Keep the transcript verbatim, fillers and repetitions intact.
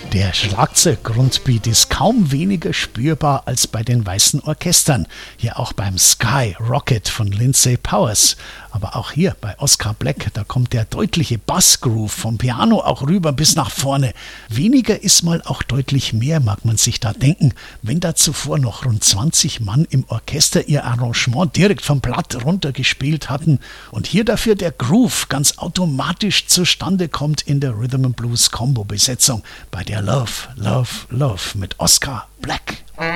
Der Schlagzeug-Grundbeat ist kaum weniger spürbar als bei den weißen Orchestern. Hier auch beim Sky Rocket von Lindsay Powers. Aber auch hier bei Oscar Black, da kommt der deutliche Bassgroove vom Piano auch rüber bis nach vorne. Weniger ist mal auch deutlich mehr, mag man sich da denken, wenn da zuvor noch rund zwanzig Mann im Orchester ihr Arrangement direkt vom Blatt runtergespielt hatten und hier dafür der Groove ganz automatisch zustande kommt in der Rhythm and Blues Combo Besetzung bei der Love, Love, Love mit Oscar Black.